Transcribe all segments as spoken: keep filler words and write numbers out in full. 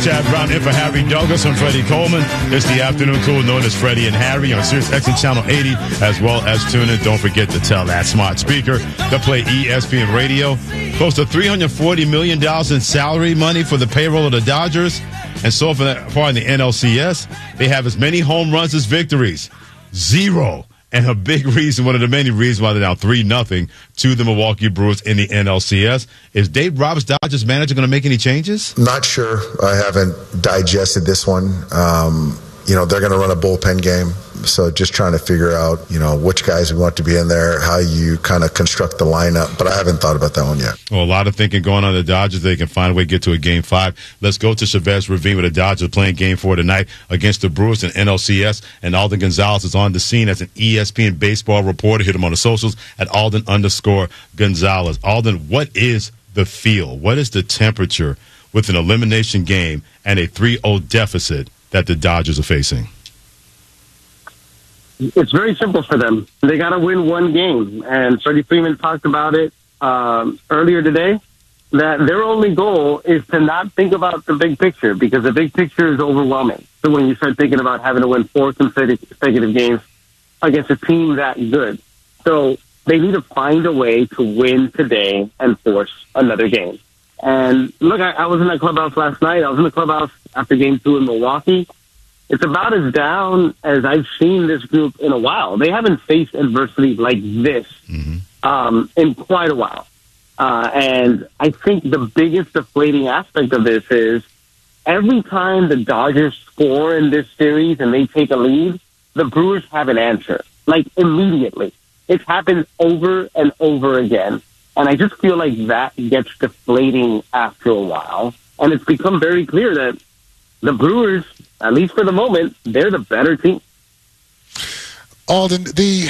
Chad Brown in for Harry Douglas and Freddie Coleman. It's the afternoon crew known as Freddie and Harry on Sirius X M Channel eighty, as well as tune in. Don't forget to tell that smart speaker to play E S P N Radio. Close to three hundred forty million dollars in salary money for the payroll of the Dodgers. And so far in the N L C S, they have as many home runs as victories. Zero. And a big reason, one of the many reasons why they're now three nothing to the Milwaukee Brewers in the N L C S. Is Dave Roberts, Dodgers manager, going to make any changes? Not sure. I haven't digested this one. Um, you know, they're going to run a bullpen game. So just trying to figure out, you know, which guys we want to be in there, how you kind of construct the lineup. But I haven't thought about that one yet. Well, a lot of thinking going on the Dodgers. They can find a way to get to a game five. Let's go to Chavez Ravine with the Dodgers playing game four tonight against the Brewers in N L C S. And Alden Gonzalez is on the scene as an E S P N baseball reporter. Hit him on the socials at Alden underscore Gonzalez. Alden, what is the feel? What is the temperature with an elimination game and a three oh deficit that the Dodgers are facing? It's very simple for them. They got to win one game. And Freddie Freeman talked about it um, earlier today, that their only goal is to not think about the big picture, because the big picture is overwhelming. So when you start thinking about having to win four consecutive games against a team that good. So they need to find a way to win today and force another game. And look, I, I was in that clubhouse last night. I was in the clubhouse after game two in Milwaukee. It's about as down as I've seen this group in a while. They haven't faced adversity like this mm-hmm. um, in quite a while. Uh, and I think the biggest deflating aspect of this is every time the Dodgers score in this series and they take a lead, the Brewers have an answer, like immediately. It's happened over and over again. And I just feel like that gets deflating after a while. And it's become very clear that the Brewers, at least for the moment, they're the better team. Alden, the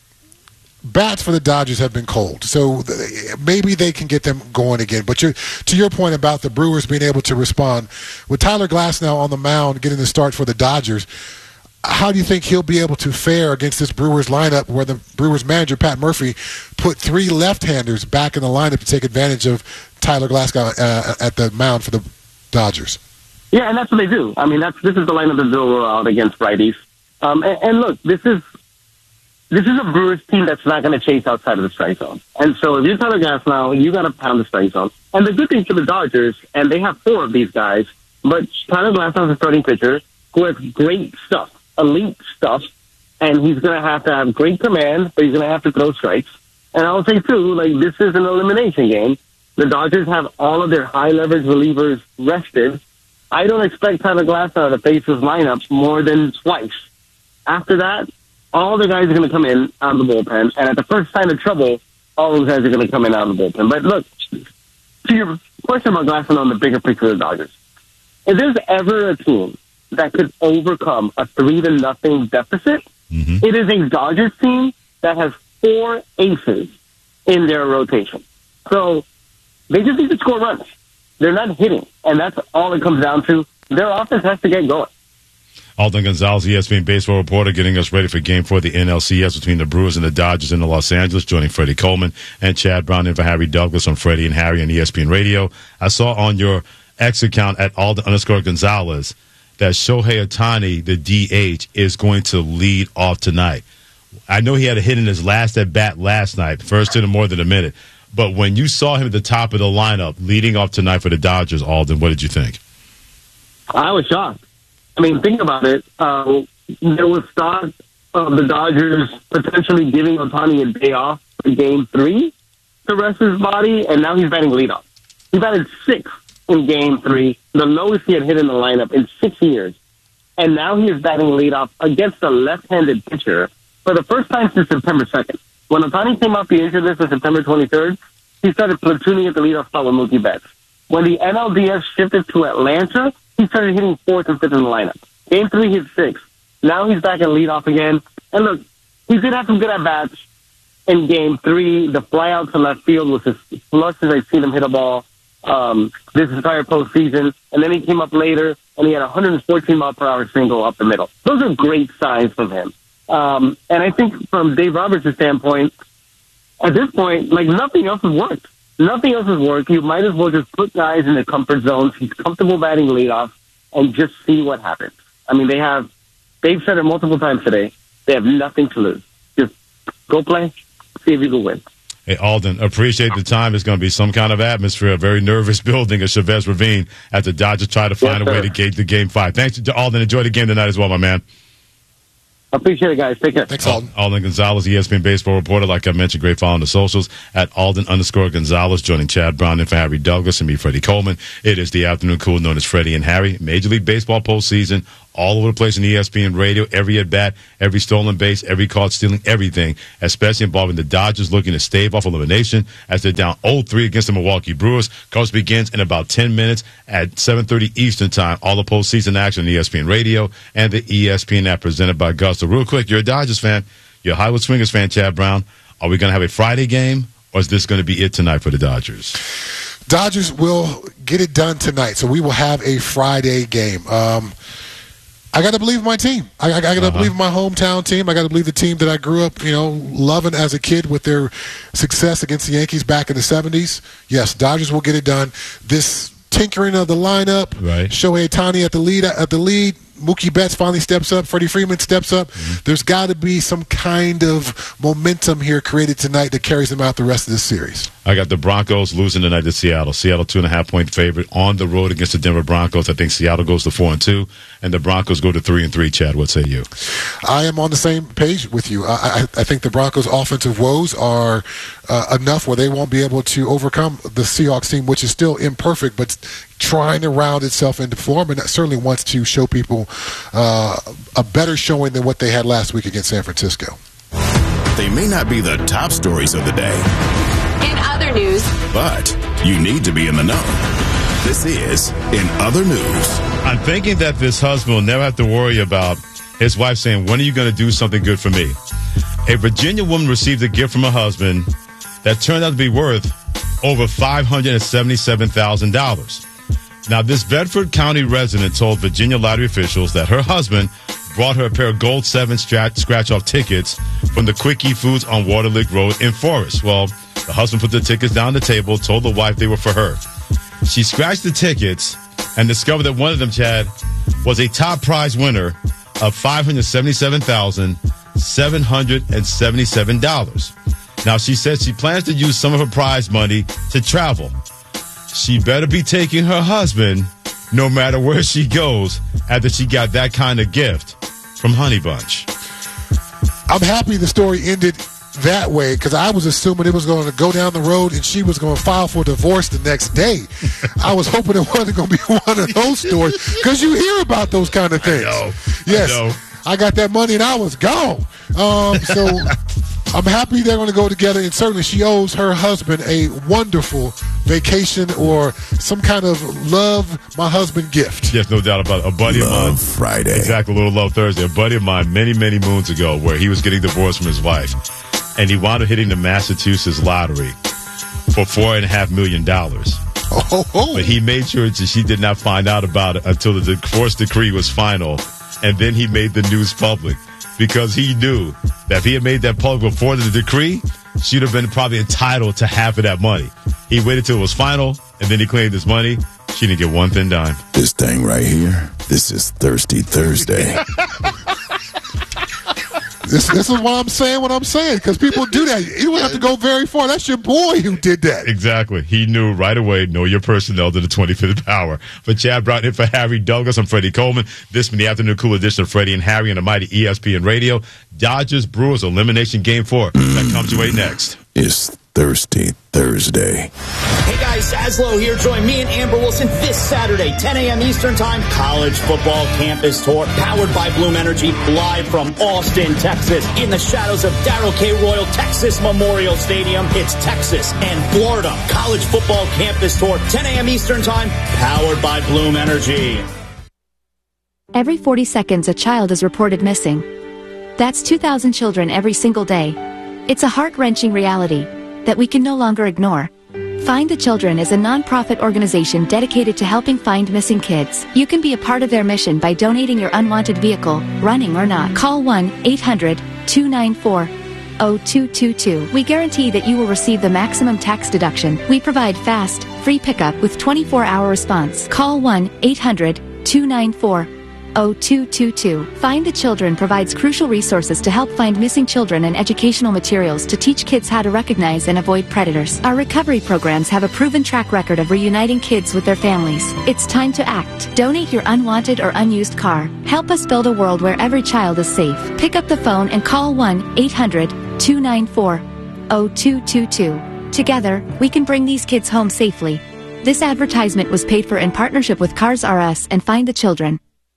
bats for the Dodgers have been cold, so maybe they can get them going again. But you're, to your point about the Brewers being able to respond, with Tyler Glasnow on the mound getting the start for the Dodgers, how do you think he'll be able to fare against this Brewers lineup where the Brewers manager, Pat Murphy, put three left-handers back in the lineup to take advantage of Tyler Glasnow uh, at the mound for the Dodgers? Yeah, and that's what they do. I mean, that's this is the lineup that they'll roll out against righties. Um, and, and look, this is this is a Brewers team that's not going to chase outside of the strike zone. And so if you're Tyler Glasnow, you got to pound the strike zone. And the good thing for the Dodgers, and they have four of these guys, but Tyler Glasnow is a starting pitcher who has great stuff, elite stuff, and he's going to have to have great command, but he's going to have to throw strikes. And I'll say, too, like, this is an elimination game. The Dodgers have all of their high-leverage relievers rested. I don't expect Tyler Glasnow to face his lineup more than twice. After that, all the guys are going to come in out of the bullpen, and at the first sign of trouble, all those guys are going to come in out of the bullpen. But look, to your question about Glasnow on the bigger picture of the Dodgers, if there's ever a team that could overcome a three to nothing deficit, mm-hmm. it is a Dodgers team that has four aces in their rotation. So they just need to score runs. They're not hitting, and that's all it comes down to. Their offense has to get going. Alden Gonzalez, E S P N baseball reporter, getting us ready for game four of the N L C S between the Brewers and the Dodgers in Los Angeles, joining Freddie Coleman and Chad Brown in for Harry Douglas on Freddie and Harry on E S P N Radio. I saw on your X account at Alden underscore Gonzalez that Shohei Ohtani, the D H, is going to lead off tonight. I know he had a hit in his last at-bat last night, first in more than a minute. But when you saw him at the top of the lineup leading off tonight for the Dodgers, Alden, what did you think? I was shocked. I mean, think about it. Uh, there was thought of the Dodgers potentially giving Ohtani a day off for game three to rest his body, and now he's batting leadoff. He batted sixth in game three, the lowest he had hit in the lineup in six years. And now he is batting leadoff against a left-handed pitcher for the first time since September second. When Ohtani came off the injured list on September twenty-third, he started platooning at the leadoff spot with Mookie Betts. When the N L D S shifted to Atlanta, he started hitting fourth and fifth in the lineup. Game three, hit sixth. Now he's back at leadoff again. And look, he did have some good at-bats in game three. The fly out to left field was as flush as I've seen him hit a ball um, this entire postseason. And then he came up later, and he had a one hundred fourteen mile per hour single up the middle. Those are great signs from him. Um, and I think from Dave Roberts' standpoint, at this point, like, nothing else has worked. Nothing else has worked. You might as well just put guys in the comfort zones. He's comfortable batting leadoff. and just see what happens. I mean, they have, they've said it multiple times today, they have nothing to lose. Just go play, see if you can win. Hey, Alden, appreciate the time. It's going to be some kind of atmosphere, a very nervous building at Chavez Ravine as the Dodgers try to find yes, a way sir. to gate the game five. Thanks to Alden. Enjoy the game tonight as well, my man. Appreciate it, guys. Take care. Thanks, Alden. Alden Gonzalez, E S P N baseball reporter. Like I mentioned, great follow on the socials at Alden underscore Gonzalez, joining Chad Brown and for Harry Douglas and me, Freddie Coleman. It is the afternoon cool known as Freddie and Harry. Major League Baseball postseason, all over the place on E S P N radio, every at bat, every stolen base, every caught stealing, everything, especially involving the Dodgers looking to stave off elimination as they're down oh three against the Milwaukee Brewers. Coverage begins in about ten minutes at seven thirty Eastern time. All the postseason action on E S P N radio and the E S P N app presented by Gusto. Real quick, you're a Dodgers fan, you're a Hollywood Swingers fan, Chad Brown. Are we going to have a Friday game, or is this going to be it tonight for the Dodgers? Dodgers will get it done tonight, so we will have a Friday game. Um, I got to believe my team. I, I, I got to uh-huh. believe my hometown team. I got to believe the team that I grew up, you know, loving as a kid with their success against the Yankees back in the seventies. Yes, Dodgers will get it done. This tinkering of the lineup, right. Shohei Ohtani at the lead, at the lead. Mookie Betts finally steps up. Freddie Freeman steps up. Mm-hmm. There's got to be some kind of momentum here created tonight that carries them out the rest of this series. I got the Broncos losing tonight to Seattle. Seattle two and a half point favorite on the road against the Denver Broncos. I think Seattle goes to four and two, and the Broncos go to three and three. Chad, what say you? I am on the same page with you. I, I, I think the Broncos' offensive woes are uh, enough where they won't be able to overcome the Seahawks team, which is still imperfect, but trying to round itself into form, and that certainly wants to show people uh, a better showing than what they had last week against San Francisco. They may not be the top stories of the day. In other news. But you need to be in the know. This is In Other News. I'm thinking that this husband will never have to worry about his wife saying, when are you going to do something good for me? A Virginia woman received a gift from her husband that turned out to be worth over five hundred seventy-seven thousand dollars. Now, this Bedford County resident told Virginia lottery officials that her husband brought her a pair of gold seven scratch-off tickets from the Quickie Foods on Waterlick Road in Forest. Well, the husband put the tickets down on the table, told the wife they were for her. She scratched the tickets and discovered that one of them, Chad, was a top prize winner of five hundred seventy-seven thousand seven hundred seventy-seven dollars. Now, she said she plans to use some of her prize money to travel. She better be taking her husband no matter where she goes after she got that kind of gift from Honey Bunch. I'm happy the story ended that way because I was assuming it was going to go down the road and she was going to file for divorce the next day. I was hoping it wasn't going to be one of those stories because you hear about those kind of things. I know. Yes, I know. I got that money and I was gone. Um, so I'm happy they're going to go together, and certainly she owes her husband a wonderful vacation or some kind of love my husband gift. Yes, no doubt about it. A buddy Love of mine. Friday. Exactly, a little Love Thursday. A buddy of mine many, many moons ago where he was getting divorced from his wife, and he wound up hitting the Massachusetts lottery for four and a half million dollars. Oh, oh. But he made sure that she did not find out about it until the divorce decree was final, and then he made the news public because he knew that if he had made that public before the decree, she'd have been probably entitled to half of that money. He waited till it was final, and then he claimed his money. She didn't get one thin dime. This thing right here, this is Thirsty Thursday. This, this is what I'm saying, what I'm saying, because people do that. You don't have to go very far. That's your boy who did that. Exactly. He knew right away, know your personnel to the twenty-fifth hour. For Chad Brown and for Harry Douglas, I'm Freddie Coleman. This has been the afternoon cool edition of Freddie and Harry on the mighty E S P N Radio. Dodgers Brewers elimination game four. That comes your way next. It's Thirsty Thursday. Hey guys, Sazlo here. Join me and Amber Wilson this Saturday, ten a.m. Eastern Time, College Football Campus Tour, powered by Bloom Energy, live from Austin, Texas, in the shadows of Darrell K. Royal Texas Memorial Stadium. It's Texas and Florida. College Football Campus Tour, ten a.m. Eastern Time, powered by Bloom Energy. Every forty seconds, a child is reported missing. That's two thousand children every single day. It's a heart-wrenching reality that we can no longer ignore. Find the Children is a non-profit organization dedicated to helping find missing kids. You can be a part of their mission by donating your unwanted vehicle, running or not. Call one eight hundred two nine four zero two two two. We guarantee that you will receive the maximum tax deduction. We provide fast, free pickup with twenty-four hour response. Call one eight hundred two nine four, zero two two two. Find the Children provides crucial resources to help find missing children and educational materials to teach kids how to recognize and avoid predators. Our recovery programs have a proven track record of reuniting kids with their families. It's time to act. Donate your unwanted or unused car. Help us build a world where every child is safe. Pick up the phone and call one eight hundred, two nine four, zero two two two. Together, we can bring these kids home safely. This advertisement was paid for in partnership with Cars R Us and Find the Children.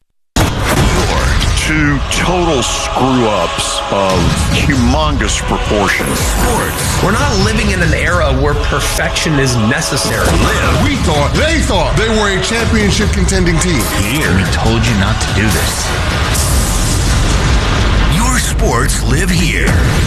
Two total screw-ups of humongous proportions. Sports. We're not living in an era where perfection is necessary. Live. We thought, they thought they were a championship contending team. Here. We told you not to do this. Your sports live here.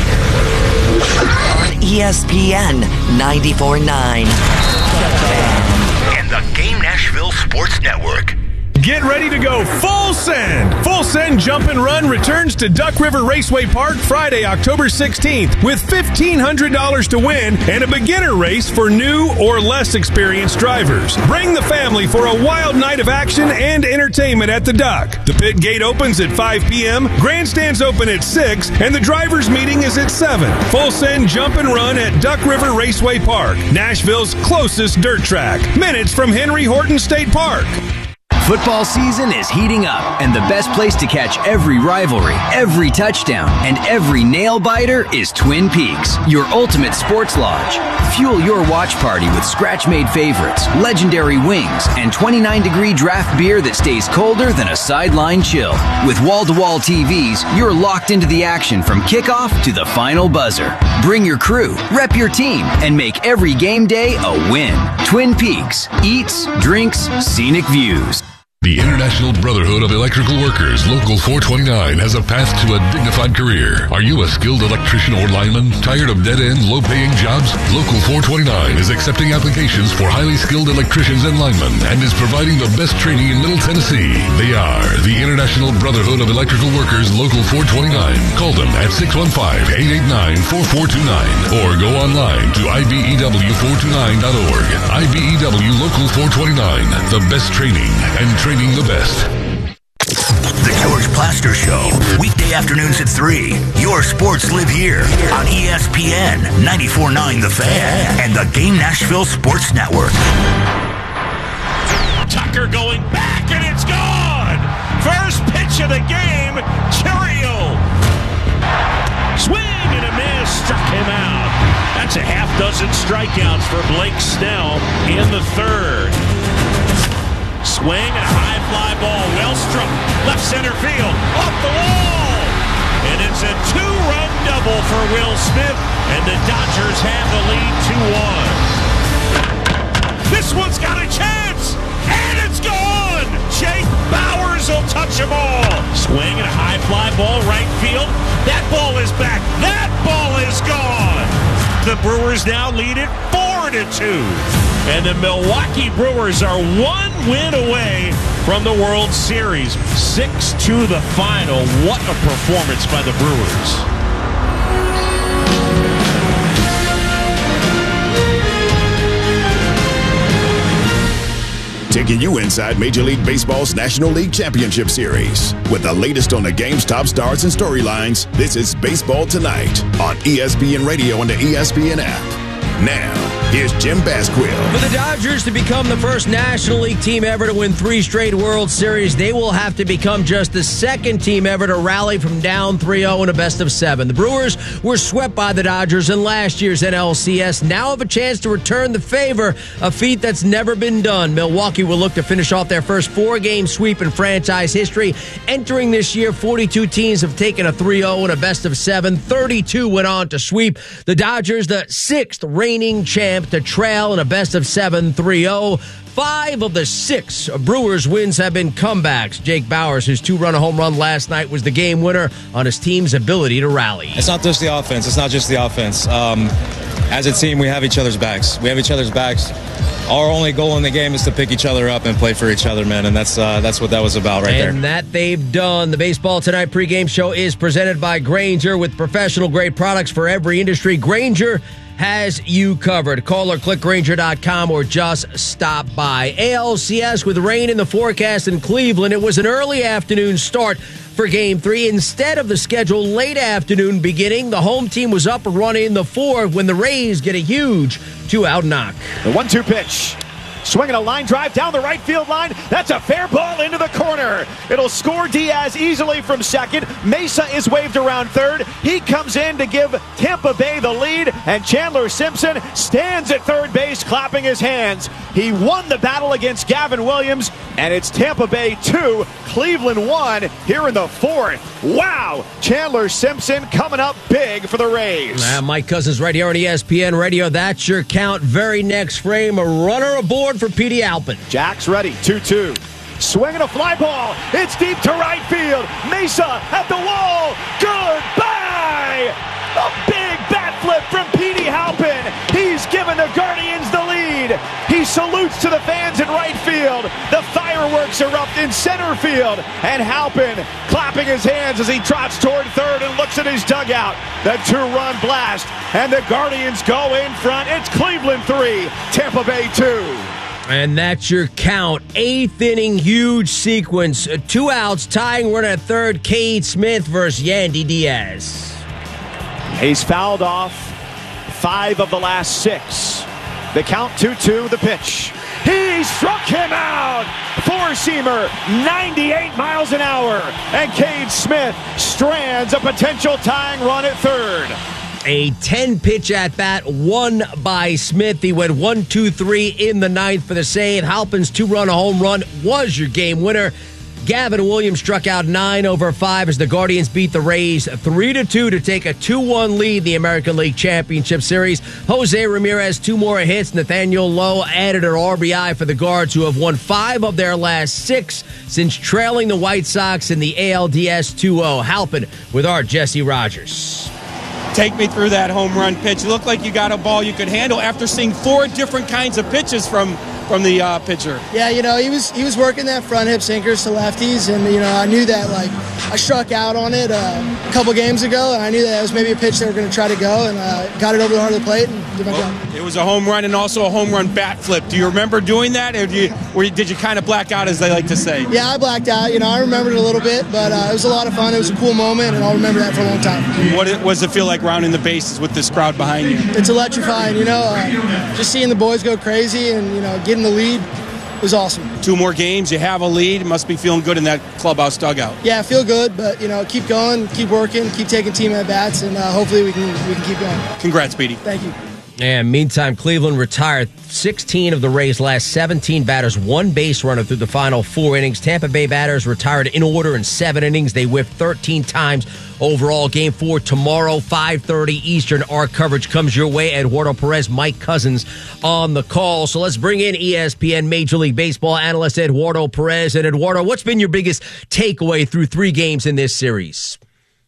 On E S P N ninety-four point nine. And the Game Nashville Sports Network. Get ready to go full send. Full Send Jump and Run returns to Duck River Raceway Park Friday, October sixteenth with fifteen hundred dollars to win and a beginner race for new or less experienced drivers. Bring the family for a wild night of action and entertainment at the Duck. The pit gate opens at five p.m., grandstands open at six, and the drivers' meeting is at seven. Full Send Jump and Run at Duck River Raceway Park, Nashville's closest dirt track. Minutes from Henry Horton State Park. Football season is heating up, and the best place to catch every rivalry, every touchdown, and every nail-biter is Twin Peaks, your ultimate sports lodge. Fuel your watch party with scratch-made favorites, legendary wings, and twenty-nine degree draft beer that stays colder than a sideline chill. With wall-to-wall T Vs, you're locked into the action from kickoff to the final buzzer. Bring your crew, rep your team, and make every game day a win. Twin Peaks. Eats, drinks, scenic views. The International Brotherhood of Electrical Workers, Local four twenty-nine, has a path to a dignified career. Are you a skilled electrician or lineman? Tired of dead-end, low-paying jobs? Local four twenty-nine is accepting applications for highly skilled electricians and linemen and is providing the best training in Middle Tennessee. They are the International Brotherhood of Electrical Workers, Local four twenty-nine. Call them at six one five, eight eight nine, four four two nine or go online to I B E W four two nine dot org. I B E W Local four twenty-nine, the best training and training the best. The George Plaster Show, weekday afternoons at three. Your sports live here on E S P N ninety-four point nine The Fan and the Game Nashville Sports Network. Tucker going back, and it's gone! First pitch of the game, Churiel. Swing and a miss, struck him out. That's a half dozen strikeouts for Blake Snell in the third. Swing and a high fly ball. Wellstrom, left center field, off the wall. And it's a two-run double for Will Smith, and the Dodgers have the lead two one. This one's got a chance, and it's gone. Jake Bowers will touch them all. Swing and a high fly ball, right field. That ball is back. That ball is gone. The Brewers now lead it four to two. And the Milwaukee Brewers are one win away from the World Series. Six to the final. What a performance by the Brewers. Taking you inside Major League Baseball's National League Championship Series. With the latest on the game's top stars and storylines, this is Baseball Tonight on E S P N Radio and the E S P N app. Now, here's Jim Basquill. For the Dodgers to become the first National League team ever to win three straight World Series, they will have to become just the second team ever to rally from down three oh in a best of seven. The Brewers were swept by the Dodgers in last year's N L C S. Now have a chance to return the favor, a feat that's never been done. Milwaukee will look to finish off their first four-game sweep in franchise history. Entering this year, forty-two teams have taken a three oh in a best of seven. thirty-two went on to sweep. The Dodgers, the sixth reigning champ, to trail in a best of seven three oh. Five of the six Brewers wins have been comebacks. Jake Bowers, whose two-run home run last night, was the game winner on his team's ability to rally. It's not just the offense. It's not just the offense. Um, as a team, we have each other's backs. We have each other's backs. Our only goal in the game is to pick each other up and play for each other, man, and that's uh, that's what that was about right there. And that they've done. The Baseball Tonight pregame show is presented by Grainger, with professional-grade products for every industry. Grainger has you covered. Call or click Ranger dot com or just stop by. A L C S with rain in the forecast in Cleveland. It was an early afternoon start for Game three. Instead of the scheduled late afternoon beginning, the home team was up and running in the fourth when the Rays get a huge two-out knock. The one two pitch. Swinging a line drive down the right field line. That's a fair ball into the corner. It'll score Diaz easily from second. Mesa is waved around third. He comes in to give Tampa Bay the lead, and Chandler Simpson stands at third base clapping his hands. He won the battle against Gavin Williams, and it's Tampa Bay two, Cleveland one here in the fourth. Wow! Chandler Simpson coming up big for the Rays. Uh, Mike Cousins right here on E S P N Radio. That's your count. Very next frame, a runner aboard for Petey Alpin. Jack's ready, two two. Swinging a fly ball. It's deep to right field. Mesa at the wall. Goodbye! A big bat flip from Petey Halpin. He's given the Guardians the lead. He salutes to the fans in right field. The fireworks erupt in center field. And Halpin clapping his hands as he trots toward third and looks at his dugout. The two-run blast. And the Guardians go in front. It's Cleveland three, Tampa Bay two. And that's your count. Eighth inning, huge sequence. Two outs, tying run at third. Cade Smith versus Yandy Diaz. He's fouled off five of the last six. The count two two, the pitch. He struck him out. Four-seamer, ninety-eight miles an hour. And Cade Smith strands a potential tying run at third. A ten-pitch at-bat won by Smith. He went one two three in the ninth for the save. Halpin's two-run home run was your game winner. Gavin Williams struck out nine over five as the Guardians beat the Rays three to two to take a two one lead in the American League Championship Series. Jose Ramirez, two more hits. Nathaniel Lowe added an R B I for the Guards, who have won five of their last six since trailing the White Sox in the A L D S two oh. Halpin with our Jesse Rogers. Take me through that home run pitch. It looked like you got a ball you could handle after seeing four different kinds of pitches from from the uh, pitcher. Yeah, you know, he was he was working that front hip sinkers to lefties, and, you know, I knew that, like, I struck out on it uh, a couple games ago, and I knew that it was maybe a pitch they were going to try to go, and uh, got it over the heart of the plate and did my well, job. It was a home run and also a home run bat flip. Do you remember doing that, or, do you, or did you kind of black out, as they like to say? Yeah, I blacked out. You know, I remembered it a little bit, but uh, it was a lot of fun. It was a cool moment, and I'll remember that for a long time. What it, what does it feel like rounding the bases with this crowd behind you? It's electrifying, you know, uh, just seeing the boys go crazy and, you know, getting the lead. It was awesome. Two more games, you have a lead. Must be feeling good in that clubhouse dugout. Yeah, I feel good, but, you know, keep going, keep working, keep taking team at bats, and uh, hopefully we can we can keep going. Congrats, Petey. Thank you. And meantime, Cleveland retired sixteen of the Rays' last seventeen batters, one base runner through the final four innings. Tampa Bay batters retired in order in seven innings. They whiffed thirteen times overall. Game four tomorrow, five thirty Eastern. Our coverage comes your way. Eduardo Perez, Mike Cousins on the call. So let's bring in E S P N Major League Baseball analyst Eduardo Perez. And Eduardo, what's been your biggest takeaway through three games in this series?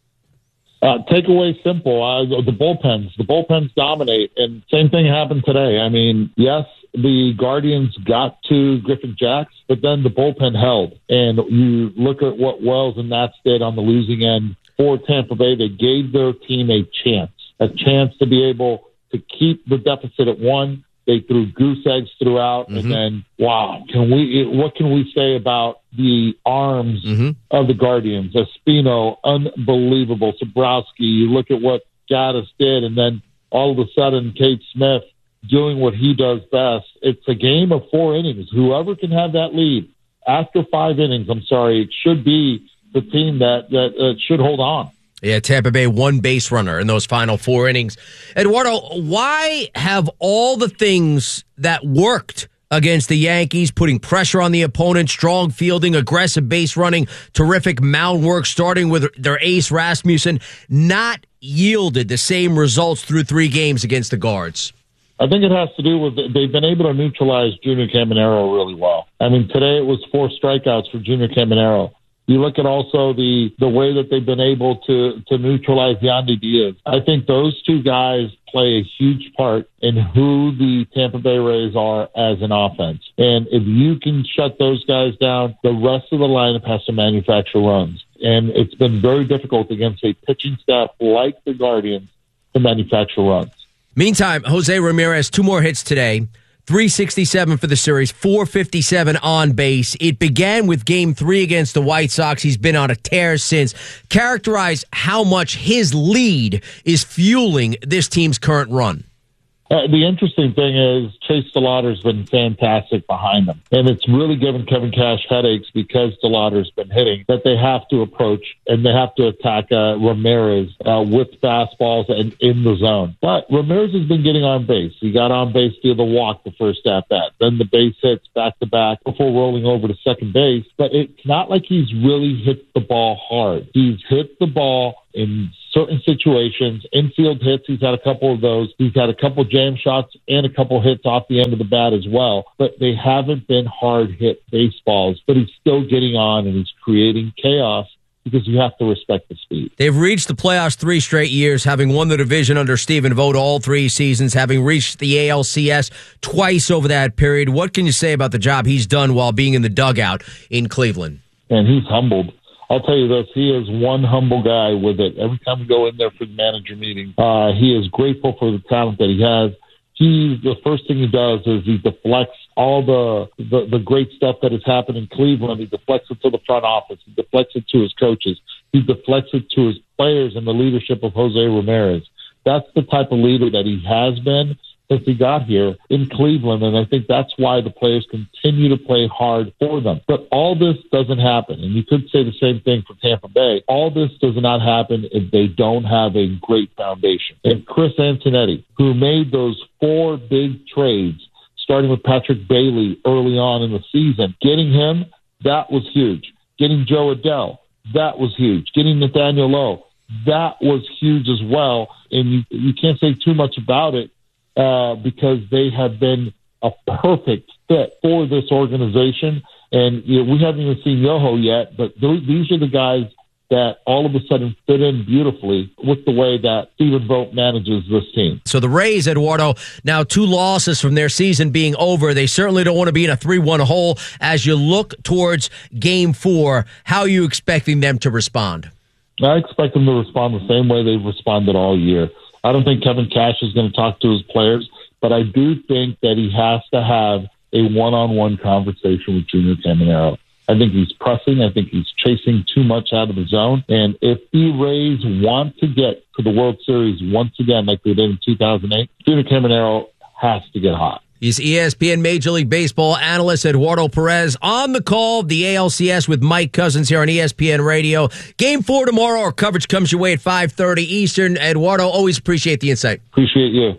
Uh, takeaway simple. Uh, the bullpens. The bullpens dominate, and same thing happened today. I mean, yes, the Guardians got to Griffin Jacks, but then the bullpen held. And you look at what Wells and Nats did on the losing end for Tampa Bay. They gave their team a chance, a chance to be able to keep the deficit at one. They threw goose eggs throughout, mm-hmm. and then wow, can we? What can we say about the arms mm-hmm. of the Guardians? Espino, unbelievable. Sobrowski, you look at what Gaddis did, and then all of a sudden, Cade Smith doing what he does best. It's a game of four innings. Whoever can have that lead after five innings, I'm sorry, it should be the team that that uh, should hold on. Yeah, Tampa Bay one base runner in those final four innings. Eduardo, why have all the things that worked against the Yankees, putting pressure on the opponent, strong fielding, aggressive base running, terrific mound work, starting with their ace Rasmussen, not yielded the same results through three games against the Guards? I think it has to do with they've been able to neutralize Junior Caminero really well. I mean, today it was four strikeouts for Junior Caminero. You look at also the, the way that they've been able to, to neutralize Yandy Diaz. I think those two guys play a huge part in who the Tampa Bay Rays are as an offense. And if you can shut those guys down, the rest of the lineup has to manufacture runs. And it's been very difficult against a pitching staff like the Guardians to manufacture runs. Meantime, Jose Ramirez, two more hits today. three sixty-seven for the series, four fifty-seven on base. It began with game three against the White Sox. He's been on a tear since. Characterize how much his lead is fueling this team's current run. Uh, the interesting thing is Chase DeLauter's been fantastic behind them. And it's really given Kevin Cash headaches because DeLauter's been hitting that they have to approach and they have to attack uh, Ramirez uh, with fastballs and in the zone. But Ramirez has been getting on base. He got on base via the walk the first at-bat. Then the base hits back-to-back before rolling over to second base. But it's not like he's really hit the ball hard. He's hit the ball in certain situations, infield hits. He's had a couple of those. He's had a couple jam shots and a couple hits off the end of the bat as well. But they haven't been hard hit baseballs. But he's still getting on and he's creating chaos because you have to respect the speed. They've reached the playoffs three straight years, having won the division under Stephen Vogt all three seasons, having reached the A L C S twice over that period. What can you say about the job he's done while being in the dugout in Cleveland? And he's humbled. I'll tell you this, he is one humble guy with it. Every time we go in there for the manager meeting, uh, he is grateful for the talent that he has. He, the first thing he does is he deflects all the, the, the great stuff that has happened in Cleveland. He deflects it to the front office. He deflects it to his coaches. He deflects it to his players and the leadership of Jose Ramirez. That's the type of leader that he has been since he got here in Cleveland, and I think that's why the players continue to play hard for them. But all this doesn't happen, and you could say the same thing for Tampa Bay. All this does not happen if they don't have a great foundation. And Chris Antonetti, who made those four big trades, starting with Patrick Bailey early on in the season, getting him, that was huge. Getting Joe Adele, that was huge. Getting Nathaniel Lowe, that was huge as well, and you, you can't say too much about it, Uh, because they have been a perfect fit for this organization. And you know, we haven't even seen Yoho yet, but th- these are the guys that all of a sudden fit in beautifully with the way that Stephen Vogt manages this team. So the Rays, Eduardo, now two losses from their season being over. They certainly don't want to be in a three one hole. As you look towards game four, how are you expecting them to respond? I expect them to respond the same way they've responded all year. I don't think Kevin Cash is going to talk to his players, but I do think that he has to have a one-on-one conversation with Junior Caminero. I think he's pressing. I think he's chasing too much out of the zone. And if the Rays want to get to the World Series once again like they did in two thousand eight, Junior Caminero has to get hot. He's E S P N Major League Baseball analyst Eduardo Perez on the call, the A L C S with Mike Cousins here on E S P N Radio. Game four tomorrow. Our coverage comes your way at five thirty Eastern. Eduardo, always appreciate the insight. Appreciate you.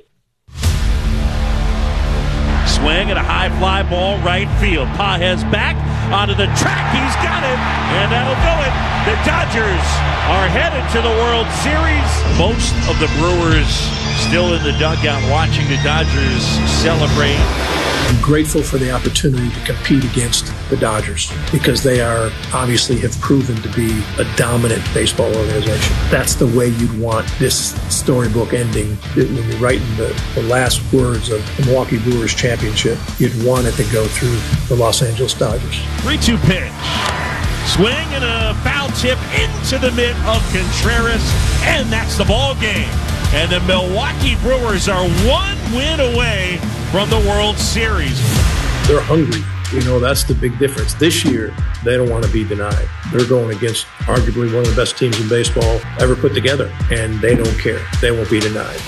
Swing and a high fly ball right field. Pages back onto the track. He's got it, and that'll do it. The Dodgers are headed to the World Series. Most of the Brewers still in the dugout watching the Dodgers celebrate. I'm grateful for the opportunity to compete against the Dodgers because they are obviously have proven to be a dominant baseball organization. That's the way you'd want this storybook ending. When you're writing the, the last words of the Milwaukee Brewers championship, you'd want it to go through the Los Angeles Dodgers. three two pitch. Swing and a foul tip into the mitt of Contreras, and that's the ball game. And the Milwaukee Brewers are one win away from the World Series. They're hungry. You know, that's the big difference. This year, they don't want to be denied. They're going against arguably one of the best teams in baseball ever put together, and they don't care. They won't be denied.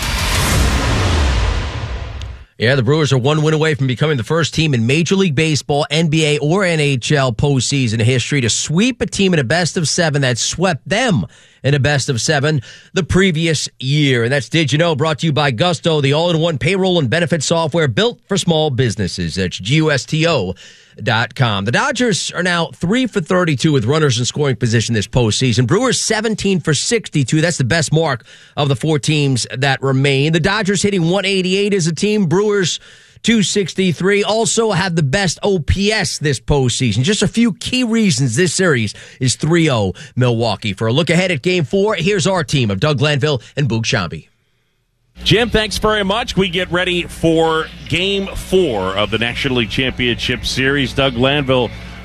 Yeah, the Brewers are one win away from becoming the first team in Major League Baseball, N B A, or N H L postseason history to sweep a team in a best of seven that swept them in a best of seven the previous year. And that's Did You Know, brought to you by Gusto, the all-in-one payroll and benefit software built for small businesses. That's G U S T O dot com. The Dodgers are now three for thirty-two with runners in scoring position this postseason. Brewers seventeen for sixty-two. That's the best mark of the four teams that remain. The Dodgers hitting one eighty-eight as a team. Brewers two sixty-three. Also have the best O P S this postseason. Just a few key reasons this series is three oh Milwaukee. For a look ahead at Game four, here's our team of Doug Glanville and Boog Shambi. Jim, thanks very much. We get ready for Game four of the National League Championship Series. Doug Glanville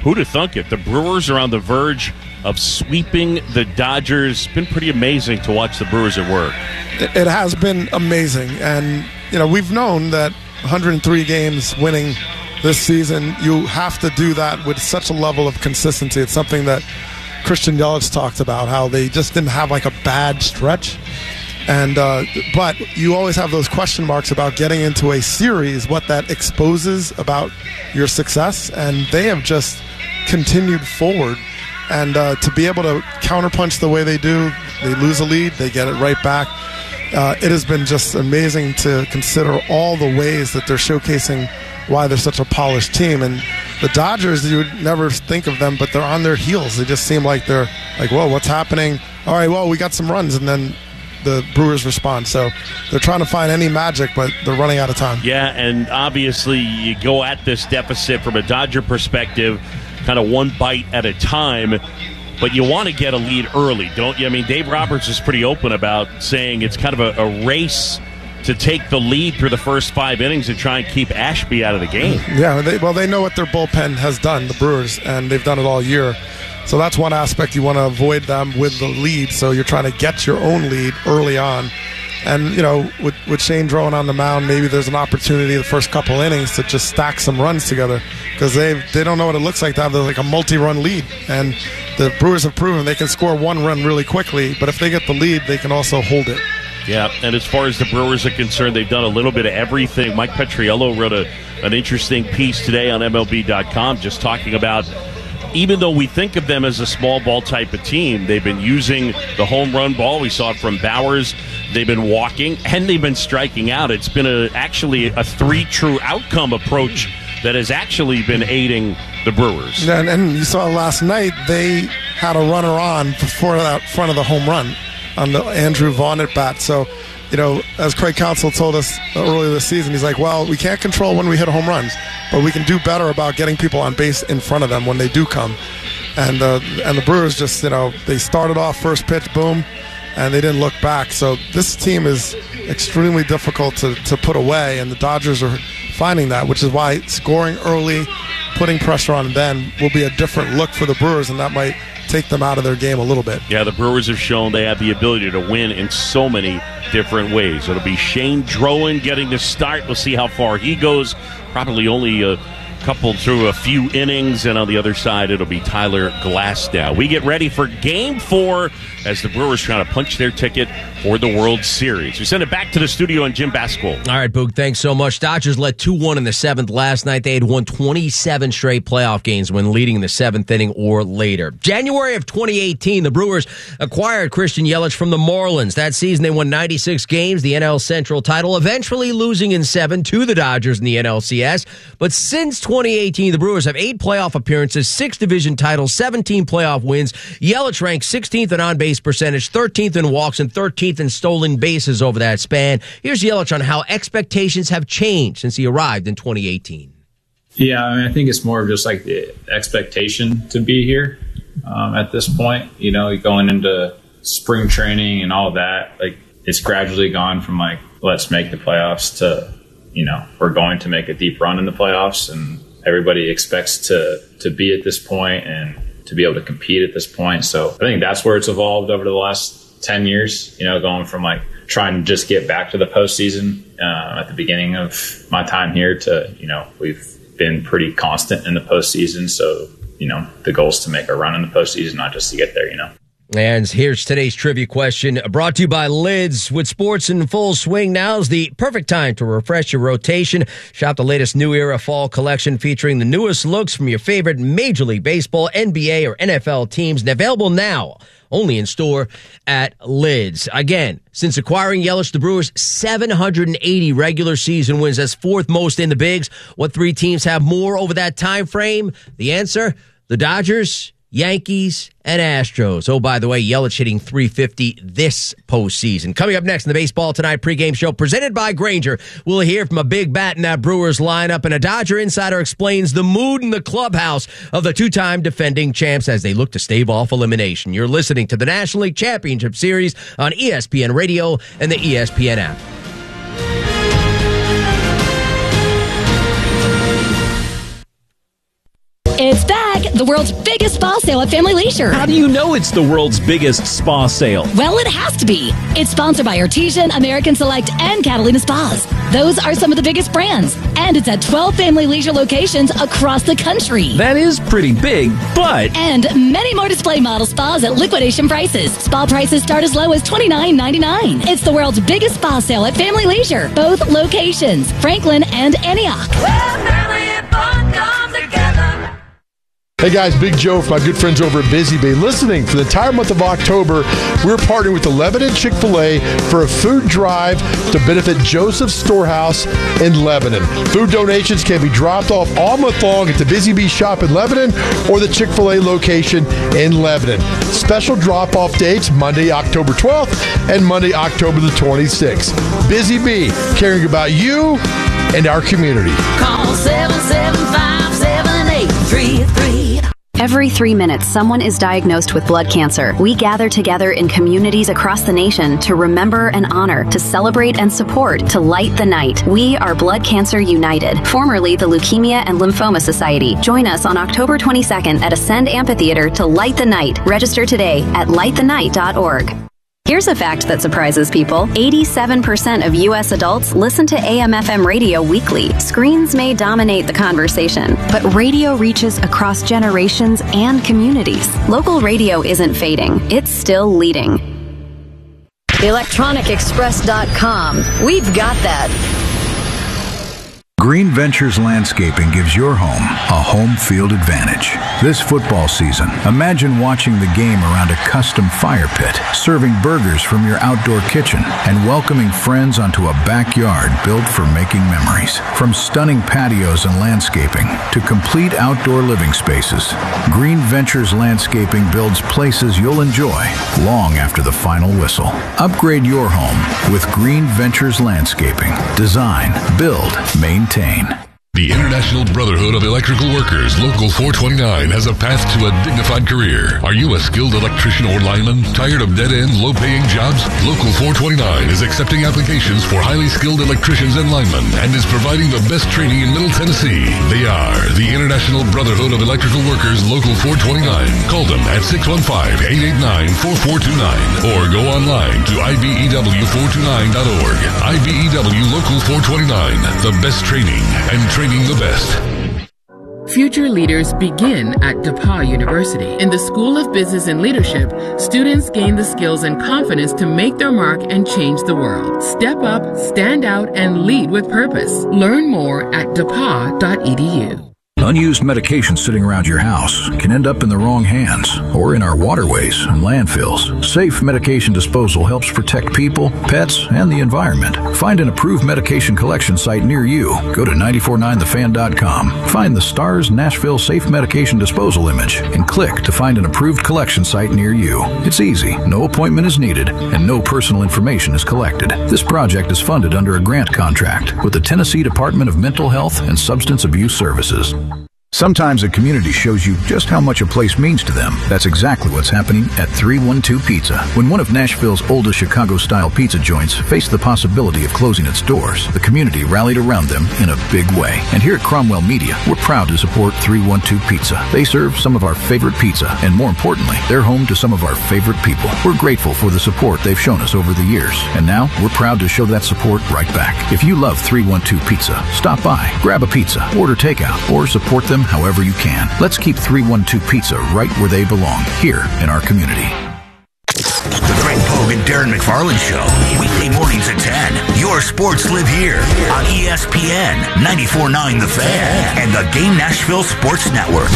who'd have thunk it? The Brewers are on the verge of sweeping the Dodgers. It's been pretty amazing to watch the Brewers at work. It, it has been amazing. And, you know, we've known that one hundred three games winning this season, you have to do that with such a level of consistency. It's something that Christian Yelich talked about, how they just didn't have like a bad stretch. And uh, but you always have those question marks about getting into a series, what that exposes about your success. And they have just continued forward. And uh, to be able to counterpunch the way they do, they lose a lead, they get it right back. Uh, it has been just amazing to consider all the ways that they're showcasing why they're such a polished team. And the Dodgers, you would never think of them, but they're on their heels. They just seem like they're like, whoa, what's happening? All right, well, we got some runs, and then the Brewers respond. So they're trying to find any magic, but they're running out of time. Yeah, and obviously you go at this deficit from a Dodger perspective, kind of one bite at a time, but you want to get a lead early, don't you? I mean, Dave Roberts is pretty open about saying it's kind of a, a race to take the lead through the first five innings and try and keep Ashby out of the game. Yeah, they, well, they know what their bullpen has done, the Brewers, and they've done it all year. So that's one aspect you want to avoid them with the lead. So you're trying to get your own lead early on. And, you know, with, with Shane Drohan on the mound, maybe there's an opportunity the first couple innings to just stack some runs together, because they they don't know what it looks like to have like a multi-run lead. And the Brewers have proven they can score one run really quickly, but if they get the lead, they can also hold it. Yeah, and as far as the Brewers are concerned, they've done a little bit of everything. Mike Petriello wrote a, an interesting piece today on M L B dot com just talking about, even though we think of them as a small ball type of team, they've been using the home run ball. We saw it from Bowers. They've been walking, and they've been striking out. It's been a, actually a three true outcome approach that has actually been aiding the Brewers. And, and you saw last night, they had a runner on before that front of the home run on the Andrew Vaughn at bat. So, you know, as Craig Counsell told us earlier this season, he's like, well, we can't control when we hit home runs, but we can do better about getting people on base in front of them when they do come. And uh, and the Brewers just, you know, they started off first pitch, boom, and they didn't look back. So this team is extremely difficult to, to put away, and the Dodgers are finding that, which is why scoring early, putting pressure on them will be a different look for the Brewers, and that might take them out of their game a little bit. Yeah, the Brewers have shown they have the ability to win in so many different ways. It'll be Shane Drohan getting the start. We'll see how far he goes. Probably only a couple through a few innings, and on the other side, it'll be Tyler Glasnow. We get ready for Game Four as the Brewers trying to punch their ticket for the World Series. We send it back to the studio on Jim Baskol. All right, Boog, thanks so much. Dodgers led two one in the seventh last night. They had won twenty-seven straight playoff games when leading in the seventh inning or later. January of twenty eighteen, the Brewers acquired Christian Yelich from the Marlins. That season, they won ninety-six games, the N L Central title, eventually losing in seven to the Dodgers in the N L C S. But since twenty eighteen, the Brewers have eight playoff appearances, six division titles, seventeen playoff wins. Yelich ranked sixteenth in on-base percentage, thirteenth in walks, and thirteenth in stolen bases over that span. Here's Yelich on how expectations have changed since he arrived in twenty eighteen. Yeah, I mean, I think it's more of just like the expectation to be here um, at this point. You know, going into spring training and all of that, like it's gradually gone from like, let's make the playoffs to, you know, we're going to make a deep run in the playoffs, and everybody expects to to be at this point and to be able to compete at this point. So I think that's where it's evolved over the last ten years, you know, going from like trying to just get back to the postseason uh, at the beginning of my time here to, you know, we've been pretty constant in the postseason. So, you know, the goal is to make a run in the postseason, not just to get there, you know. And here's today's trivia question, brought to you by Lids. With sports in full swing, now's the perfect time to refresh your rotation. Shop the latest New Era fall collection featuring the newest looks from your favorite Major League Baseball, N B A, or N F L teams, and available now only in store at Lids. Again, since acquiring Yelich, the Brewers' seven hundred eighty regular season wins. That's fourth most in the bigs. What three teams have more over that time frame? The answer, the Dodgers, Yankees, and Astros. Oh, by the way, Yelich hitting three fifty this postseason. Coming up next in the Baseball Tonight pregame show, presented by Grainger, we'll hear from a big bat in that Brewers lineup, and a Dodger insider explains the mood in the clubhouse of the two-time defending champs as they look to stave off elimination. You're listening to the National League Championship Series on E S P N Radio and the E S P N app. It's back! the world's biggest spa sale at Family Leisure. How do you know it's the world's biggest spa sale? Well, it has to be. It's sponsored by Artesian, American Select, and Catalina Spas. Those are some of the biggest brands. And it's at twelve Family Leisure locations across the country. That is pretty big, but... And many more display model spas at liquidation prices. Spa prices start as low as twenty-nine ninety-nine. It's the world's biggest spa sale at Family Leisure. Both locations, Franklin and Antioch. Hey guys, Big Joe from my good friends over at Busy Bee. Listening, for the entire month of October, we're partnering with the Lebanon Chick-fil-A for a food drive to benefit Joseph's Storehouse in Lebanon. Food donations can be dropped off all month long at the Busy Bee shop in Lebanon or the Chick-fil-A location in Lebanon. Special drop-off dates, Monday, October twelfth and Monday, October the twenty-sixth. Busy Bee, caring about you and our community. Call seven seven five, seven eight three three. Every three minutes, someone is diagnosed with blood cancer. We gather together in communities across the nation to remember and honor, to celebrate and support, to light the night. We are Blood Cancer United, formerly the Leukemia and Lymphoma Society. Join us on October twenty-second at Ascend Amphitheater to light the night. Register today at light the night dot org. Here's a fact that surprises people. eighty-seven percent of U S adults listen to A M F M radio weekly. Screens may dominate the conversation, but radio reaches across generations and communities. Local radio isn't fading. It's still leading. electronic express dot com. We've got that. Green Ventures Landscaping gives your home a home field advantage. This football season, imagine watching the game around a custom fire pit, serving burgers from your outdoor kitchen, and welcoming friends onto a backyard built for making memories. From stunning patios and landscaping to complete outdoor living spaces, Green Ventures Landscaping builds places you'll enjoy long after the final whistle. Upgrade your home with Green Ventures Landscaping. Design, build, maintain. The International Brotherhood of Electrical Workers, Local four twenty-nine, has a path to a dignified career. Are you a skilled electrician or lineman? Tired of dead-end, low-paying jobs? Local four twenty-nine is accepting applications for highly skilled electricians and linemen and is providing the best training in Middle Tennessee. They are the International Brotherhood of Electrical Workers, Local four twenty-nine. Call them at six one five, eight eight nine, four four two nine or go online to I B E W four two nine dot org. I B E W Local four twenty-nine, the best training and training. Training the best. Future leaders begin at DePauw University. In the School of Business and Leadership, students gain the skills and confidence to make their mark and change the world. Step up, stand out, and lead with purpose. Learn more at D E P A W dot E D U. Unused medication sitting around your house can end up in the wrong hands or in our waterways and landfills. Safe medication disposal helps protect people, pets, and the environment. Find an approved medication collection site near you. Go to nine four nine the fan dot com. Find the STARS Nashville Safe Medication Disposal image and click to find an approved collection site near you. It's easy, no appointment is needed, and no personal information is collected. This project is funded under a grant contract with the Tennessee Department of Mental Health and Substance Abuse Services. Sometimes a community shows you just how much a place means to them. That's exactly what's happening at three one two Pizza. When one of Nashville's oldest Chicago-style pizza joints faced the possibility of closing its doors, the community rallied around them in a big way. And here at Cromwell Media, we're proud to support three one two Pizza. They serve some of our favorite pizza, and more importantly, they're home to some of our favorite people. We're grateful for the support they've shown us over the years, and now we're proud to show that support right back. If you love three one two Pizza, stop by, grab a pizza, order takeout, or support them however you can. Let's keep three one two Pizza right where they belong, here in our community. The Greg Pogue and Darren McFarland Show, weekday mornings at ten. Your sports live here on E S P N ninety-four point nine The Fan and the Game Nashville Sports Network.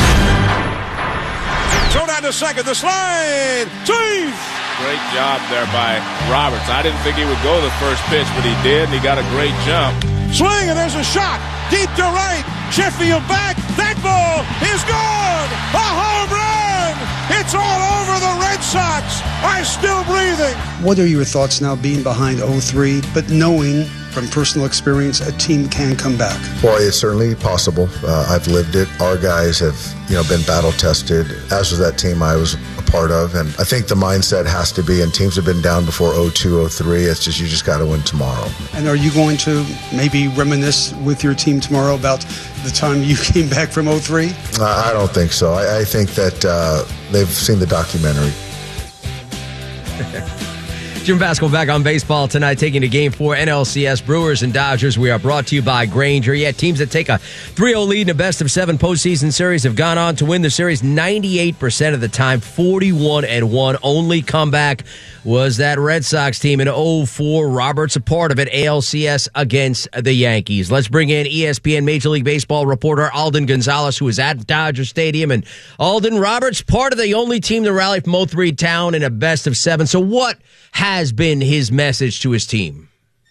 Throw down to second, the slide, swing! Great job there by Roberts. I didn't think he would go the first pitch, but he did, and he got a great jump. Swing, and there's a shot. Deep to right. Sheffield back. That ball is gone. A home run. It's all over the Red Sox. Are still breathing. What are your thoughts now being behind oh three, but knowing from personal experience a team can come back? Well, it's certainly possible. Uh, I've lived it. Our guys have, you know, been battle tested. As was that team I was a part of. And I think the mindset has to be, and teams have been down before oh two, oh three. It's just, you just got to win tomorrow. And are you going to maybe reminisce with your team tomorrow about the time you came back from oh three? Uh, I don't think so. I, I think that uh, they've seen the documentary. Jim Vasco back on baseball tonight, taking to game four, N L C S Brewers and Dodgers. We are brought to you by Grainger. Yeah, teams that take a three oh lead in a best of seven postseason series have gone on to win the series ninety-eight percent of the time, forty-one and one. Only comeback was that Red Sox team in oh four. Roberts a part of it, A L C S against the Yankees. Let's bring in E S P N Major League Baseball reporter Alden Gonzalez, who is at Dodger Stadium. And Alden, Roberts, part of the only team to rally from oh three town in a best of seven. So what has been his message to his team?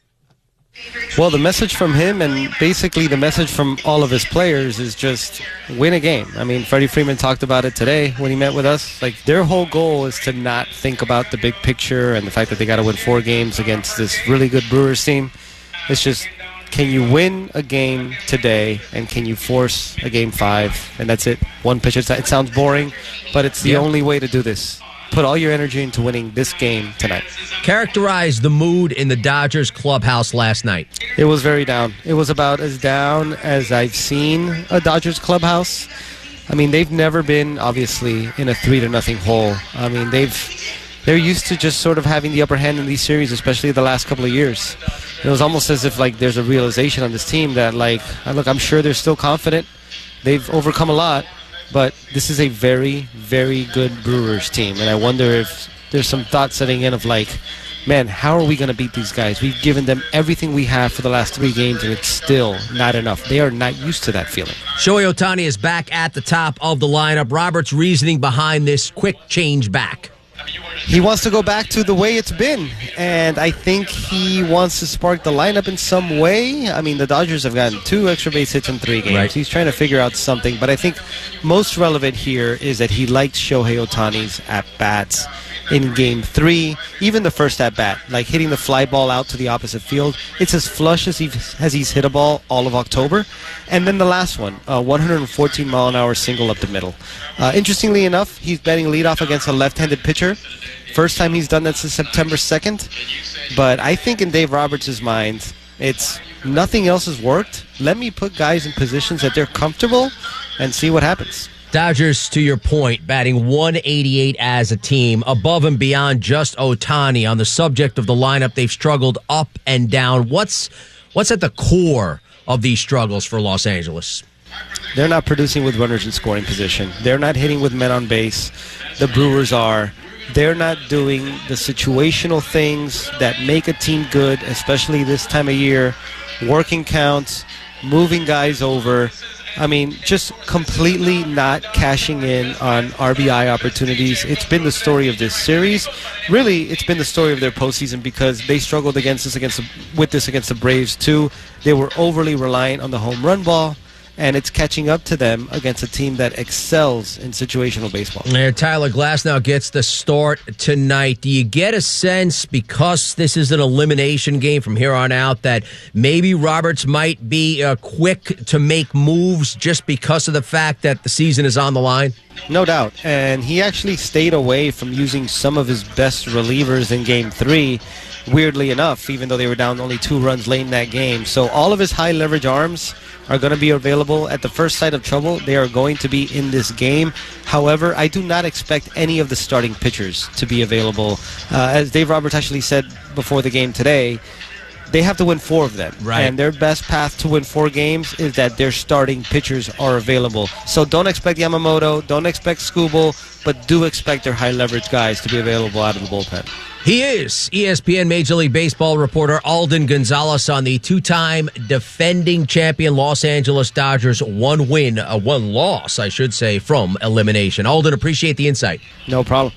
Well, the message from him and basically the message from all of his players is just win a game. I mean, Freddie Freeman talked about it today when he met with us. Like, their whole goal is to not think about the big picture and the fact that they got to win four games against this really good Brewers team. It's just, can you win a game today and can you force a game five? And that's it. One pitch. It sounds boring, but it's the yeah. only way to do this. Put all your energy into winning this game tonight. Characterize the mood in the Dodgers clubhouse last night. It was very down. It was about as down as I've seen a Dodgers clubhouse. I mean, they've never been, obviously, in a three to nothing hole. I mean, they've they're used to just sort of having the upper hand in these series, especially the last couple of years. It was almost as if, like, there's a realization on this team that, like, look, I'm sure they're still confident. They've overcome a lot. But this is a very, very good Brewers team. And I wonder if there's some thought setting in of like, man, how are we going to beat these guys? We've given them everything we have for the last three games, and it's still not enough. They are not used to that feeling. Shohei Ohtani is back at the top of the lineup. Robert's reasoning behind this quick change back. He wants to go back to the way it's been, and I think he wants to spark the lineup in some way. I mean, the Dodgers have gotten two extra base hits in three games. Right. He's trying to figure out something, but I think most relevant here is that he liked Shohei Ohtani's at-bats in game three, even the first at-bat, like hitting the fly ball out to the opposite field. It's as flush as, he, as he's hit a ball all of October. And then the last one, a one hundred fourteen mile an hour single up the middle. Uh, interestingly enough, he's batting leadoff against a left-handed pitcher. First time he's done that since September second. But I think in Dave Roberts' mind, it's nothing else has worked. Let me put guys in positions that they're comfortable and see what happens. Dodgers, to your point, batting one eighty-eight as a team, above and beyond just Ohtani. On the subject of the lineup, they've struggled up and down. What's what's at the core of these struggles for Los Angeles? They're not producing with runners in scoring position. They're not hitting with men on base. The Brewers are. They're not doing the situational things that make a team good, especially this time of year. Working counts, moving guys over. I mean, just completely not cashing in on R B I opportunities. It's been the story of this series. Really, it's been the story of their postseason because they struggled against this against the, with this against the Braves too. They were overly reliant on the home run ball, and it's catching up to them against a team that excels in situational baseball. Yeah, Tyler Glasnow gets the start tonight. Do you get a sense, because this is an elimination game from here on out, that maybe Roberts might be uh, quick to make moves just because of the fact that the season is on the line? No doubt. And he actually stayed away from using some of his best relievers in game three, weirdly enough, even though they were down only two runs late in that game. So all of his high leverage arms are going to be available at the first sight of trouble. They are going to be in this game. However, I do not expect any of the starting pitchers to be available. Uh, as Dave Roberts actually said before the game today, they have to win four of them. Right. And their best path to win four games is that their starting pitchers are available. So don't expect Yamamoto, don't expect Skubal, but do expect their high leverage guys to be available out of the bullpen. He is E S P N Major League Baseball reporter Alden Gonzalez on the two-time defending champion Los Angeles Dodgers. One win, a one loss, I should say, from elimination. Alden, appreciate the insight. No problem.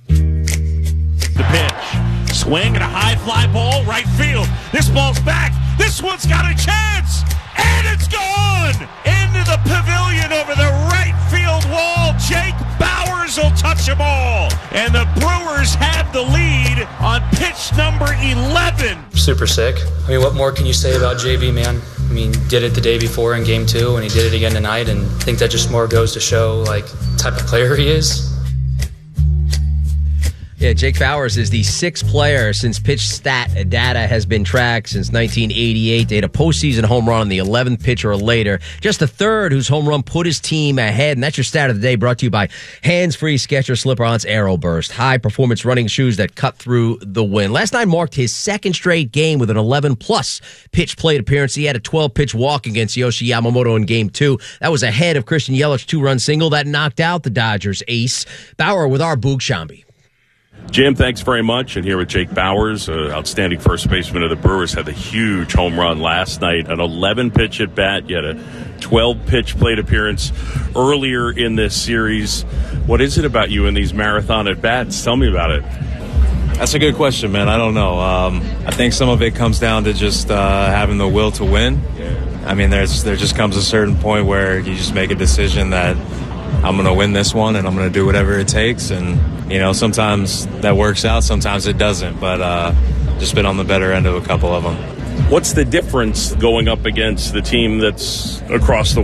The pitch. Swing and a high fly ball, right field. This ball's back. This one's got a chance. And it's gone into the pavilion over the right field wall. Jake Bauers will touch them all. And the Brewers have the lead on pitch number eleven. Super sick. I mean, what more can you say about J B, man? I mean, did it the day before in game two, and he did it again tonight. And I think that just more goes to show, like, the type of player he is. Yeah, Jake Bauers is the sixth player since pitch stat data has been tracked since nineteen eighty-eight. They had a postseason home run on the eleventh pitch or later. Just the third whose home run put his team ahead. And that's your stat of the day, brought to you by Hands-Free Skechers Slip-Ons Aero Burst. High-performance running shoes that cut through the wind. Last night marked his second straight game with an eleven-plus pitch plate appearance. He had a twelve-pitch walk against Yoshi Yamamoto in game two. That was ahead of Christian Yelich's two-run single that knocked out the Dodgers ace. Bauer with our Boog Shambi. Jim, thanks very much. And here with Jake Bauers, uh, outstanding first baseman of the Brewers, had the huge home run last night. An eleven-pitch at bat, yet a twelve-pitch plate appearance earlier in this series. What is it about you in these marathon at bats? Tell me about it. That's a good question, man. I don't know. Um, I think some of it comes down to just uh, having the will to win. I mean, there's there just comes a certain point where you just make a decision that I'm going to win this one and I'm going to do whatever it takes. And, you know, sometimes that works out, sometimes it doesn't. But uh, just been on the better end of a couple of them. What's the difference going up against the team that's across the